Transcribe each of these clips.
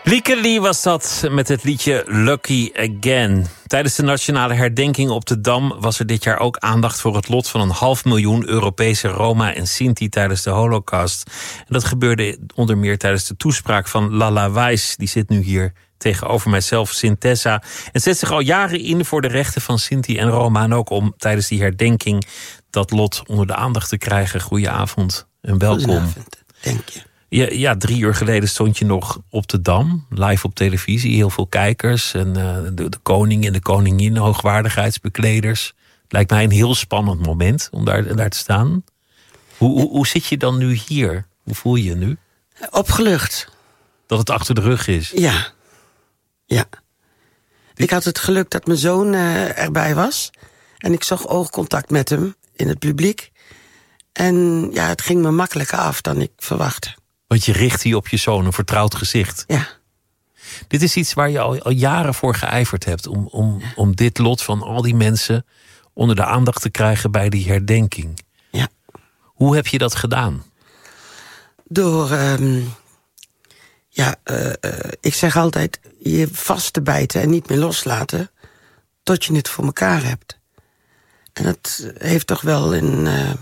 Lieke Lee was dat met het liedje Lucky Again. Tijdens de nationale herdenking op de Dam was er dit jaar ook aandacht voor het lot van 500.000 Europese Roma en Sinti tijdens de Holocaust. En dat gebeurde onder meer tijdens de toespraak van Lala Wijs. Die zit nu hier tegenover mijzelf, Sintessa. En zet zich al jaren in voor de rechten van Sinti en Roma. En ook om tijdens die herdenking dat lot onder de aandacht te krijgen. Goedenavond en welkom. Goedenavond, dank je. Ja, 3 uur geleden stond je nog op de Dam, live op televisie. Heel veel kijkers en de koning en de koningin, hoogwaardigheidsbekleders. Lijkt mij een heel spannend moment om daar te staan. Hoe zit je dan nu hier? Hoe voel je je nu? Opgelucht. Dat het achter de rug is? Ja. Ik had het geluk dat mijn zoon erbij was. En ik zag oogcontact met hem in het publiek. En ja, het ging me makkelijker af dan ik verwachtte. Want je richt hier op je zoon, een vertrouwd gezicht. Ja. Dit is iets waar je al jaren voor geijverd hebt. Om dit lot van al die mensen onder de aandacht te krijgen bij die herdenking. Ja. Hoe heb je dat gedaan? Door, ik zeg altijd, je vast te bijten en niet meer loslaten tot je het voor elkaar hebt. En dat heeft toch wel een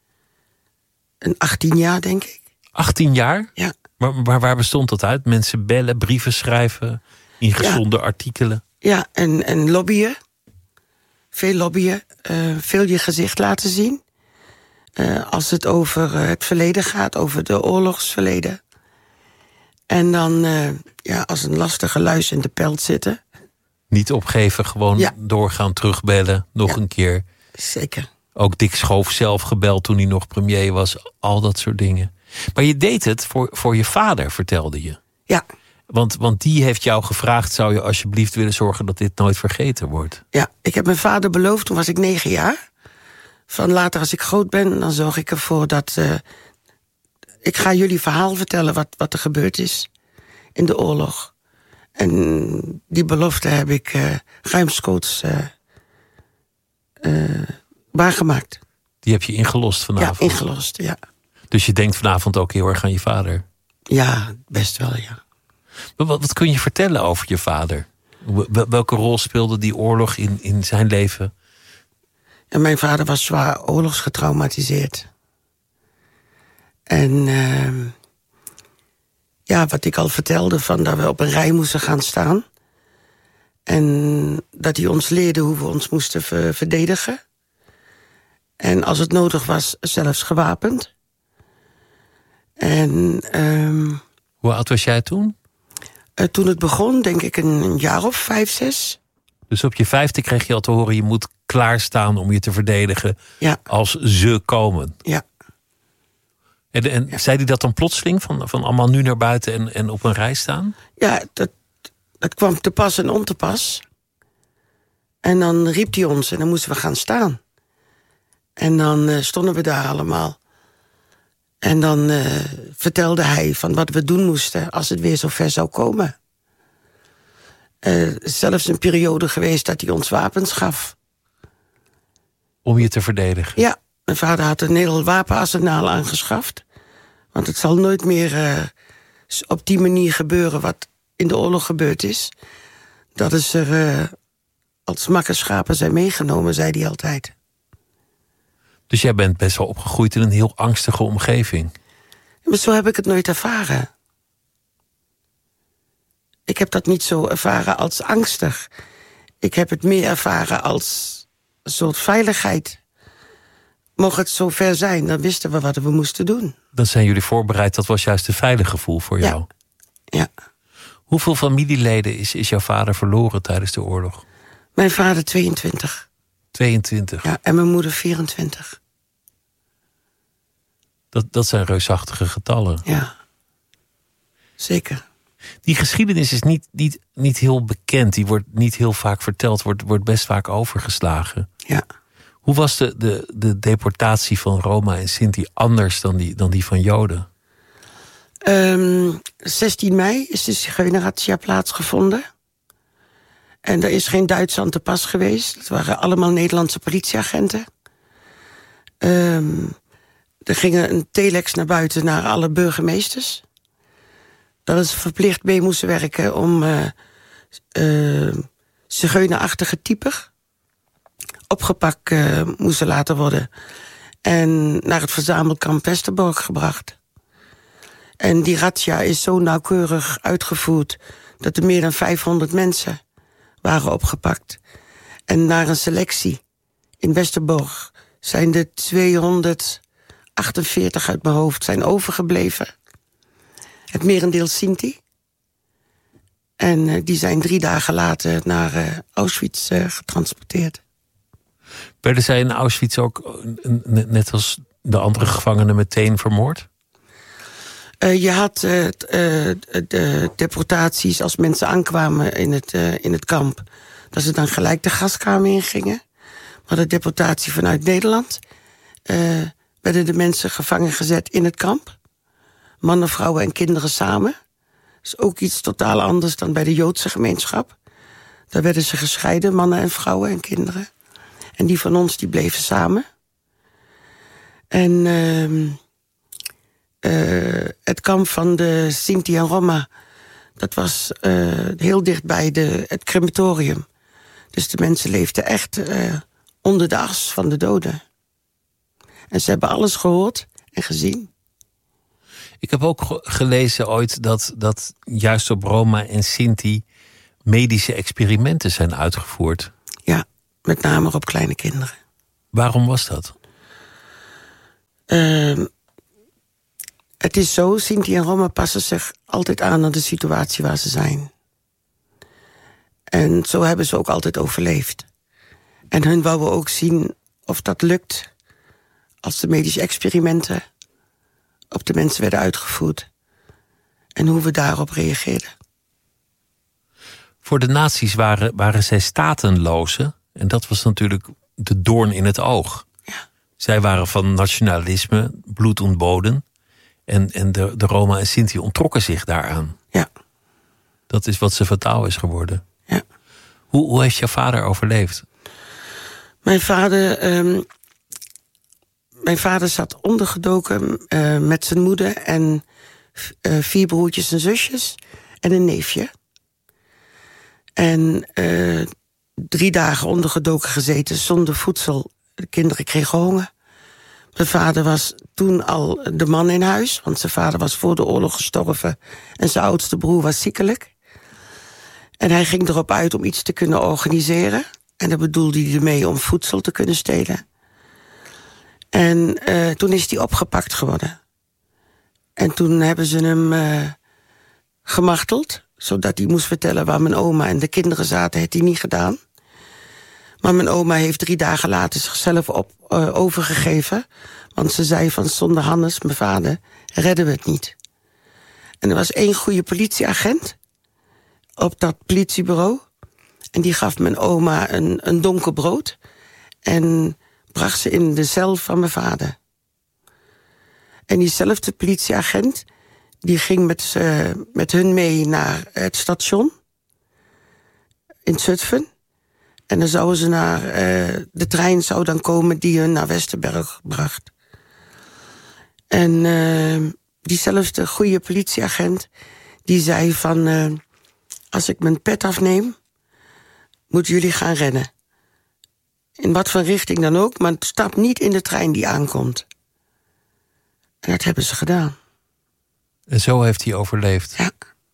18 jaar, denk ik. 18 jaar? Ja. Maar waar bestond dat uit? Mensen bellen, brieven schrijven, ingezonden artikelen? Ja, en lobbyen. Veel lobbyen. Veel je gezicht laten zien. Als het over het verleden gaat, over de oorlogsverleden. En dan als een lastige luis in de pelt zitten. Niet opgeven, gewoon doorgaan, terugbellen, nog een keer. Zeker. Ook Dick Schoof zelf gebeld toen hij nog premier was. Al dat soort dingen. Maar je deed het voor je vader, vertelde je. Ja. Want die heeft jou gevraagd, zou je alsjeblieft willen zorgen dat dit nooit vergeten wordt? Ja, ik heb mijn vader beloofd, toen was ik 9 jaar. Van later als ik groot ben, dan zorg ik ervoor dat... ik ga jullie verhaal vertellen wat er gebeurd is in de oorlog. En die belofte heb ik ruimschoots waargemaakt. Die heb je ingelost vanavond? Ja, ingelost, ja. Dus je denkt vanavond ook heel erg aan je vader? Ja, best wel, ja. Maar wat kun je vertellen over je vader? Welke rol speelde die oorlog in zijn leven? En mijn vader was zwaar oorlogsgetraumatiseerd. En wat ik al vertelde, van dat we op een rij moesten gaan staan. En dat hij ons leerde hoe we ons moesten verdedigen. En als het nodig was, zelfs gewapend. En hoe oud was jij toen? Toen het begon, denk ik een jaar of 5, 6. Dus op je 5e kreeg je al te horen, je moet klaarstaan om je te verdedigen als ze komen. Ja. En zei hij dat dan plotseling, van allemaal nu naar buiten en op een rij staan? Ja, dat kwam te pas en on te pas. En dan riep hij ons en dan moesten we gaan staan. En dan stonden we daar allemaal. En dan vertelde hij van wat we doen moesten als het weer zo ver zou komen. Zelfs een periode geweest dat hij ons wapens gaf. Om je te verdedigen? Ja, mijn vader had een heel wapenarsenaal aangeschaft. Want het zal nooit meer op die manier gebeuren wat in de oorlog gebeurd is. Dat is er als makkerschapen zijn meegenomen, zei hij altijd. Dus jij bent best wel opgegroeid in een heel angstige omgeving. Maar zo heb ik het nooit ervaren. Ik heb dat niet zo ervaren als angstig. Ik heb het meer ervaren als een soort veiligheid. Mocht het zo ver zijn, dan wisten we wat we moesten doen. Dan zijn jullie voorbereid, dat was juist een veilig gevoel voor jou. Ja. Hoeveel familieleden is jouw vader verloren tijdens de oorlog? Mijn vader 22. 22? Ja, en mijn moeder 24. Dat zijn reusachtige getallen. Ja, zeker. Die geschiedenis is niet heel bekend. Die wordt niet heel vaak verteld. Wordt best vaak overgeslagen. Ja. Hoe was de deportatie van Roma en Sinti anders dan die van Joden? 16 mei is de Zigeunerrazzia plaatsgevonden. En er is geen Duits aan te pas geweest. Het waren allemaal Nederlandse politieagenten. Er ging een telex naar buiten naar alle burgemeesters. dat ze verplicht mee moesten werken om zigeunerachtige typen opgepakt moesten laten worden. En naar het verzamelkamp Westerbork gebracht. En die razzia is zo nauwkeurig uitgevoerd dat er meer dan 500 mensen waren opgepakt. En na een selectie in Westerbork zijn er 248 uit mijn hoofd zijn overgebleven. Het merendeel Sinti. En die zijn 3 dagen later naar Auschwitz getransporteerd. Werden zij in Auschwitz ook, net als de andere gevangenen, meteen vermoord? Je had de deportaties als mensen aankwamen in het kamp, dat ze dan gelijk de gaskamer ingingen. Maar de deportatie vanuit Nederland werden de mensen gevangen gezet in het kamp. Mannen, vrouwen en kinderen samen. Dat is ook iets totaal anders dan bij de Joodse gemeenschap. Daar werden ze gescheiden, mannen en vrouwen en kinderen. En die van ons, die bleven samen. En het kamp van de Sinti en Roma, dat was heel dicht bij het crematorium. Dus de mensen leefden echt onder de as van de doden. En ze hebben alles gehoord en gezien. Ik heb ook gelezen ooit dat juist op Roma en Sinti medische experimenten zijn uitgevoerd. Ja, met name op kleine kinderen. Waarom was dat? Het is zo, Sinti en Roma passen zich altijd aan de situatie waar ze zijn. En zo hebben ze ook altijd overleefd. En hun wouden ook zien of dat lukt als de medische experimenten op de mensen werden uitgevoerd. En hoe we daarop reageerden. Voor de nazi's waren zij statenlozen. En dat was natuurlijk de doorn in het oog. Ja. Zij waren van nationalisme, bloed ontboden. En de Roma en Sinti ontrokken zich daaraan. Ja. Dat is wat ze fataal is geworden. Ja. Hoe heeft jouw vader overleefd? Mijn vader zat ondergedoken met zijn moeder en 4 broertjes en zusjes en een neefje. En 3 dagen ondergedoken gezeten zonder voedsel. De kinderen kregen honger. Mijn vader was toen al de man in huis, want zijn vader was voor de oorlog gestorven en zijn oudste broer was ziekelijk. En hij ging erop uit om iets te kunnen organiseren. En daar bedoelde hij ermee om voedsel te kunnen stelen. En toen is hij opgepakt geworden. En toen hebben ze hem gemarteld, zodat hij moest vertellen waar mijn oma en de kinderen zaten. Heeft hij niet gedaan. Maar mijn oma heeft 3 dagen later zichzelf overgegeven. Want ze zei van zonder Hannes, mijn vader, redden we het niet. En er was 1 goede politieagent op dat politiebureau. En die gaf mijn oma een donker brood. En bracht ze in de cel van mijn vader. En diezelfde politieagent, die ging met hun mee naar het station in Zutphen. En dan zouden ze naar de trein zou dan komen die hun naar Westerbork bracht. En diezelfde goede politieagent, die zei van als ik mijn pet afneem, moeten jullie gaan rennen. In wat voor richting dan ook, maar stap niet in de trein die aankomt. En dat hebben ze gedaan. En zo heeft hij overleefd. Ja.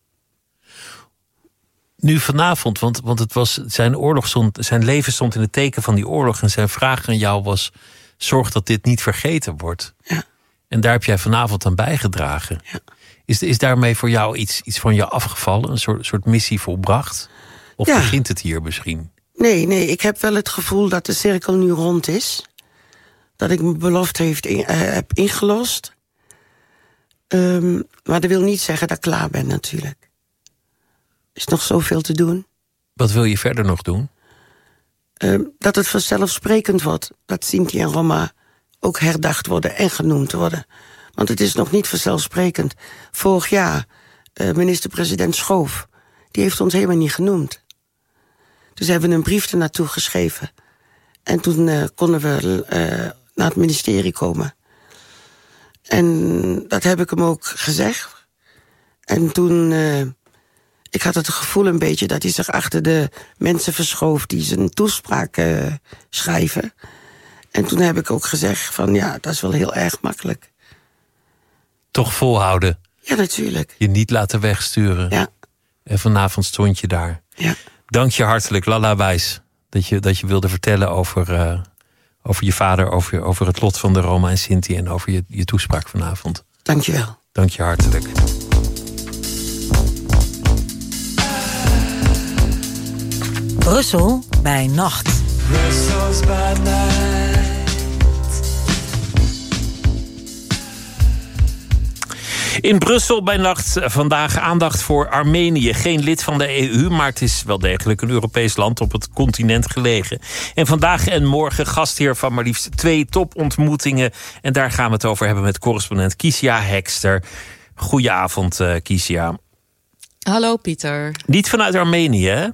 Nu vanavond, want het was zijn leven stond in het teken van die oorlog. En zijn vraag aan jou was: zorg dat dit niet vergeten wordt. Ja. En daar heb jij vanavond aan bijgedragen. Ja. Is daarmee voor jou iets van je afgevallen? Een soort missie volbracht? Of begint het hier misschien? Nee, ik heb wel het gevoel dat de cirkel nu rond is. Dat ik mijn belofte heb ingelost. Maar dat wil niet zeggen dat ik klaar ben natuurlijk. Er is nog zoveel te doen. Wat wil je verder nog doen? Dat het vanzelfsprekend wordt dat Sinti en Roma ook herdacht worden en genoemd worden. Want het is nog niet vanzelfsprekend. Vorig jaar, minister-president Schoof, die heeft ons helemaal niet genoemd. Dus hebben we een brief ernaartoe geschreven. En toen konden we naar het ministerie komen. En dat heb ik hem ook gezegd. En toen... ik had het gevoel een beetje dat hij zich achter de mensen verschoof die zijn toespraak schrijven. En toen heb ik ook gezegd van ja, dat is wel heel erg makkelijk. Toch volhouden? Ja, natuurlijk. Je niet laten wegsturen? Ja. En vanavond stond je daar. Ja. Dank je hartelijk, Lalla Wijs, dat je wilde vertellen over je vader, over het lot van de Roma en Sinti en over je toespraak vanavond. Dank je wel. Dank je hartelijk. Brussel bij nacht. Brussels by night. In Brussel bij nacht vandaag aandacht voor Armenië. Geen lid van de EU, maar het is wel degelijk een Europees land op het continent gelegen. En vandaag en morgen gastheer van maar liefst 2 topontmoetingen. En daar gaan we het over hebben met correspondent Kisia Hekster. Goedenavond, Kisia. Hallo, Pieter. Niet vanuit Armenië, hè?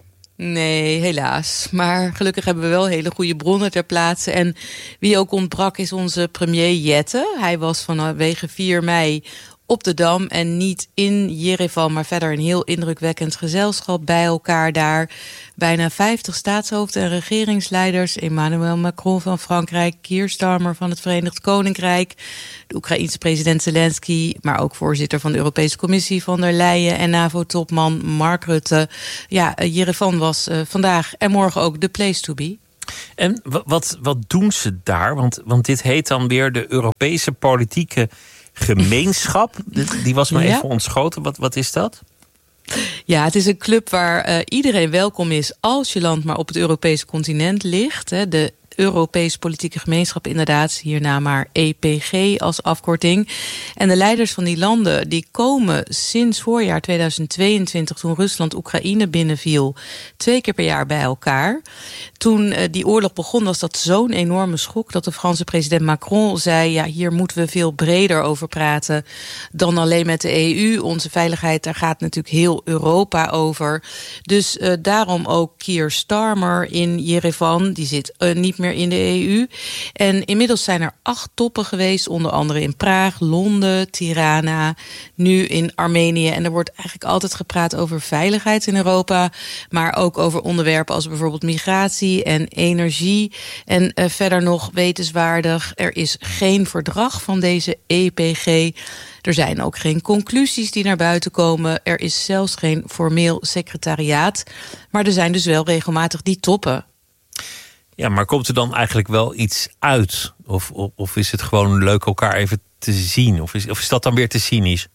Nee, helaas. Maar gelukkig hebben we wel hele goede bronnen ter plaatse. En wie ook ontbrak is onze premier Jette. Hij was vanwege 4 mei op de Dam en niet in Jerevan, maar verder een heel indrukwekkend gezelschap bij elkaar daar. Bijna 50 staatshoofden en regeringsleiders. Emmanuel Macron van Frankrijk, Keir Starmer van het Verenigd Koninkrijk, de Oekraïense president Zelensky, maar ook voorzitter van de Europese Commissie von der Leyen en NAVO-topman Mark Rutte. Ja, Jerevan was vandaag en morgen ook the place to be. En wat doen ze daar? Want dit heet dan weer de Europese politieke gemeenschap. Die was me even ontschoten. Wat is dat? Ja, het is een club waar iedereen welkom is als je land maar op het Europese continent ligt. Hè. De Europese Politieke Gemeenschap inderdaad, hierna maar EPG als afkorting. En de leiders van die landen die komen sinds voorjaar 2022... toen Rusland Oekraïne binnenviel, 2 keer per jaar bij elkaar. Toen die oorlog begon was dat zo'n enorme schok dat de Franse president Macron zei, ja, hier moeten we veel breder over praten dan alleen met de EU. Onze veiligheid, daar gaat natuurlijk heel Europa over. Dus daarom ook Keir Starmer in Jerevan, die zit niet meer in de EU. En inmiddels zijn er 8 toppen geweest, onder andere in Praag, Londen, Tirana, nu in Armenië. En er wordt eigenlijk altijd gepraat over veiligheid in Europa, maar ook over onderwerpen als bijvoorbeeld migratie en energie. En verder nog wetenswaardig, er is geen verdrag van deze EPG. Er zijn ook geen conclusies die naar buiten komen. Er is zelfs geen formeel secretariaat. Maar er zijn dus wel regelmatig die toppen. Ja, maar komt er dan eigenlijk wel iets uit? Of is het gewoon leuk elkaar even te zien? Of is dat dan weer te cynisch?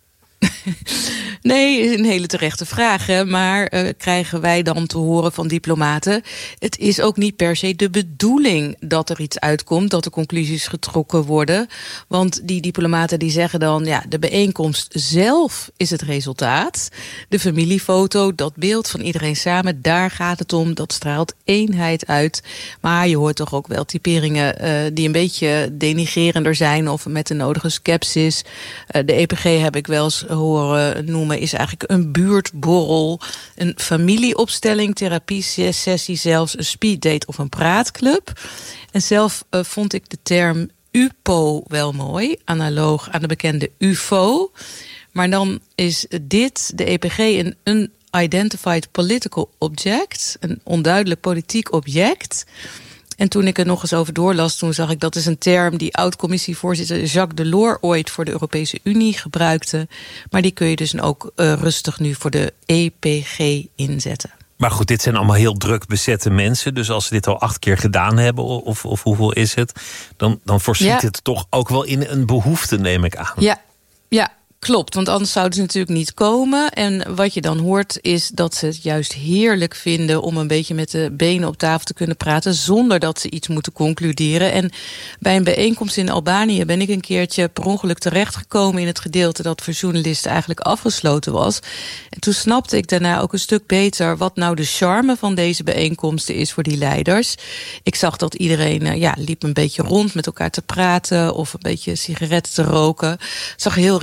Nee, een hele terechte vraag. Hè? Maar krijgen wij dan te horen van diplomaten, het is ook niet per se de bedoeling dat er iets uitkomt, dat er conclusies getrokken worden. Want die diplomaten die zeggen dan, ja, de bijeenkomst zelf is het resultaat. De familiefoto, dat beeld van iedereen samen, daar gaat het om. Dat straalt eenheid uit. Maar je hoort toch ook wel typeringen die een beetje denigrerender zijn of met de nodige scepsis. De EPG heb ik wel eens horen noemen, is eigenlijk een buurtborrel, een familieopstelling, therapiesessie zelfs, een speeddate of een praatclub. En zelf vond ik de term UPO wel mooi, analoog aan de bekende UFO. Maar dan is dit, de EPG, een unidentified political object, een onduidelijk politiek object. En toen ik er nog eens over doorlas, toen zag ik dat is een term die oud-commissievoorzitter Jacques Delors ooit voor de Europese Unie gebruikte. Maar die kun je dus ook rustig nu voor de EPG inzetten. Maar goed, dit zijn allemaal heel druk bezette mensen. Dus als ze dit al 8 keer gedaan hebben, of hoeveel is het, dan voorziet het toch ook wel in een behoefte, neem ik aan. Ja, klopt, want anders zouden ze natuurlijk niet komen. En wat je dan hoort is dat ze het juist heerlijk vinden om een beetje met de benen op tafel te kunnen praten zonder dat ze iets moeten concluderen. En bij een bijeenkomst in Albanië ben ik een keertje per ongeluk terechtgekomen in het gedeelte dat voor journalisten eigenlijk afgesloten was. En toen snapte ik daarna ook een stuk beter wat nou de charme van deze bijeenkomsten is voor die leiders. Ik zag dat iedereen liep een beetje rond met elkaar te praten of een beetje sigaretten te roken. Zag heel relaxed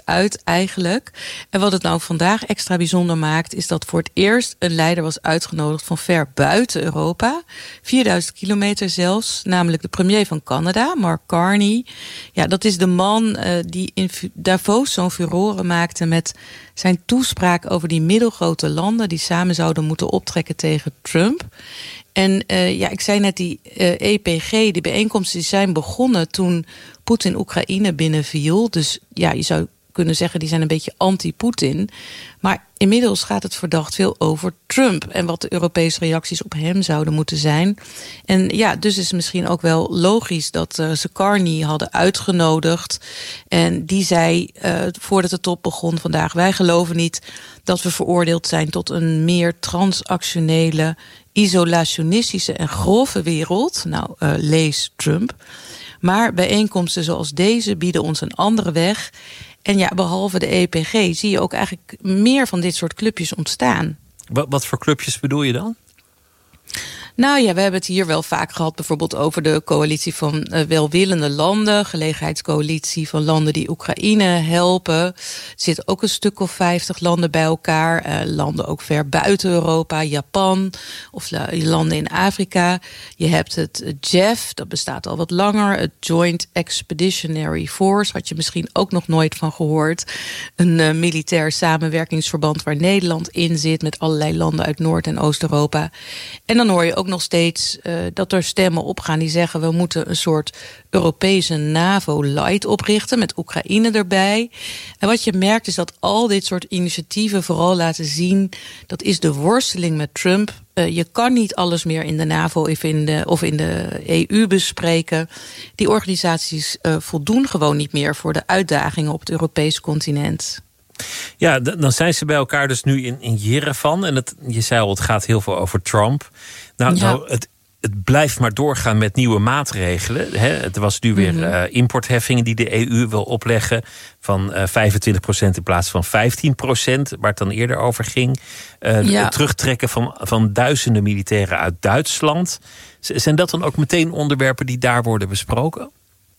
uit eigenlijk. En wat het nou vandaag extra bijzonder maakt, is dat voor het eerst een leider was uitgenodigd van ver buiten Europa. 4000 kilometer zelfs, namelijk de premier van Canada, Mark Carney. Ja, dat is de man die in Davos zo'n furore maakte met zijn toespraak over die middelgrote landen die samen zouden moeten optrekken tegen Trump. En ik zei net, die EPG, die bijeenkomsten, die zijn begonnen toen Poetin Oekraïne binnenviel. Dus ja, je zou kunnen zeggen, die zijn een beetje anti-Poetin. Maar inmiddels gaat het verdacht veel over Trump en wat de Europese reacties op hem zouden moeten zijn. En ja, dus is het misschien ook wel logisch dat ze Carney hadden uitgenodigd. En die zei, voordat de top begon vandaag, wij geloven niet dat we veroordeeld zijn tot een meer transactionele, isolationistische en grove wereld. Nou, lees Trump. Maar bijeenkomsten zoals deze bieden ons een andere weg. En ja, behalve de EPG zie je ook eigenlijk meer van dit soort clubjes ontstaan. Wat voor clubjes bedoel je dan? Nou ja, we hebben het hier wel vaak gehad, bijvoorbeeld over de coalitie van welwillende landen, gelegenheidscoalitie van landen die Oekraïne helpen. Er zitten ook een stuk of 50 landen bij elkaar, landen ook ver buiten Europa, Japan of landen in Afrika. Je hebt het JEF, dat bestaat al wat langer, het Joint Expeditionary Force, had je misschien ook nog nooit van gehoord. Een militair samenwerkingsverband waar Nederland in zit met allerlei landen uit Noord- en Oost-Europa. En dan hoor je ook nog steeds dat er stemmen opgaan die zeggen, we moeten een soort Europese NAVO-light oprichten met Oekraïne erbij. En wat je merkt is dat al dit soort initiatieven vooral laten zien, dat is de worsteling met Trump. Je kan niet alles meer in de NAVO of in de EU bespreken. Die organisaties voldoen gewoon niet meer voor de uitdagingen op het Europese continent. Ja, dan zijn ze bij elkaar dus nu in Jerevan. En je zei al, het gaat heel veel over Trump. Nou, het blijft maar doorgaan met nieuwe maatregelen. Het was nu weer importheffingen die de EU wil opleggen van 25% in plaats van 15%, waar het dan eerder over ging. Het terugtrekken van duizenden militairen uit Duitsland. Zijn dat dan ook meteen onderwerpen die daar worden besproken?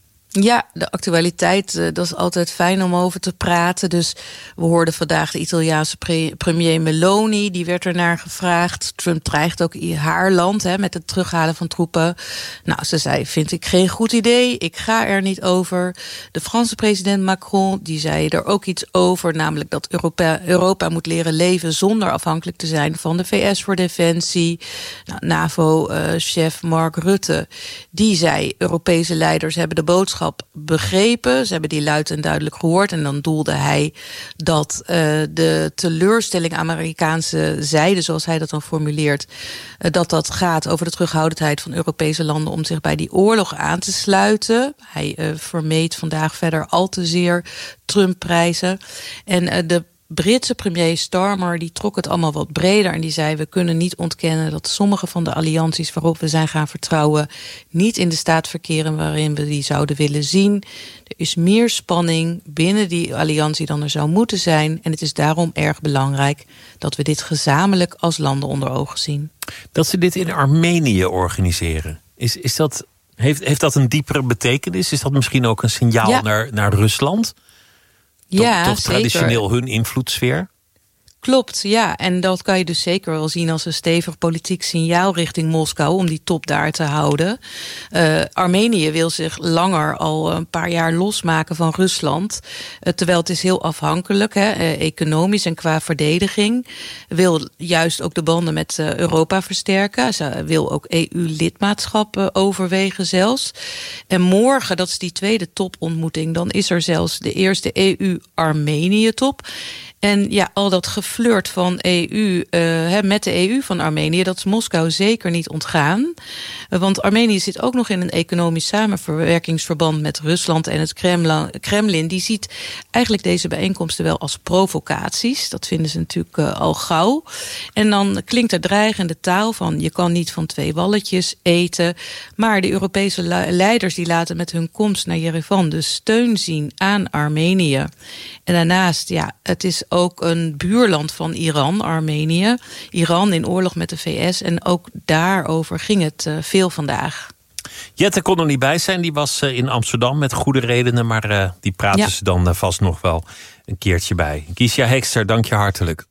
Ja, de actualiteit, dat is altijd fijn om over te praten. Dus we hoorden vandaag de Italiaanse premier Meloni, die werd ernaar gevraagd. Trump dreigt ook haar land met het terughalen van troepen. Nou, ze zei, vind ik geen goed idee, ik ga er niet over. De Franse president Macron, die zei er ook iets over, namelijk dat Europa moet leren leven zonder afhankelijk te zijn van de VS voor defensie. Nou, NAVO-chef Mark Rutte, die zei, Europese leiders hebben de boodschap begrepen. Ze hebben die luid en duidelijk gehoord. En dan doelde hij dat de teleurstelling Amerikaanse zijde, zoals hij dat dan formuleert, dat gaat over de terughoudendheid van Europese landen om zich bij die oorlog aan te sluiten. Hij vermeed vandaag verder al te zeer Trump-prijzen. En de Britse premier Starmer, die trok het allemaal wat breder en die zei, we kunnen niet ontkennen dat sommige van de allianties waarop we zijn gaan vertrouwen niet in de staat verkeren waarin we die zouden willen zien. Er is meer spanning binnen die alliantie dan er zou moeten zijn en het is daarom erg belangrijk dat we dit gezamenlijk als landen onder ogen zien. Dat ze dit in Armenië organiseren, heeft dat een diepere betekenis? Is dat misschien ook een signaal naar Rusland? Toch traditioneel hun invloedssfeer? Klopt, ja. En dat kan je dus zeker wel zien als een stevig politiek signaal richting Moskou om die top daar te houden. Armenië wil zich langer al een paar jaar losmaken van Rusland. Terwijl het is heel afhankelijk, economisch en qua verdediging. Wil juist ook de banden met Europa versterken. Ze wil ook EU-lidmaatschap overwegen zelfs. En morgen, dat is die tweede topontmoeting, dan is er zelfs de eerste EU-Armenië-top. En ja, al dat geflirt van EU met de EU van Armenië, dat is Moskou zeker niet ontgaan. Want Armenië zit ook nog in een economisch samenwerkingsverband met Rusland en het Kremlin. Die ziet eigenlijk deze bijeenkomsten wel als provocaties. Dat vinden ze natuurlijk al gauw. En dan klinkt er dreigende taal van, je kan niet van twee walletjes eten. Maar de Europese leiders die laten met hun komst naar Jerevan dus steun zien aan Armenië. En daarnaast, ja, het is ook een buurland van Iran, Armenië. Iran in oorlog met de VS. En ook daarover ging het veel vandaag. Jette kon er niet bij zijn. Die was in Amsterdam met goede redenen. Maar die praten ze dan vast nog wel een keertje bij. Kiesja Hekster, dank je hartelijk.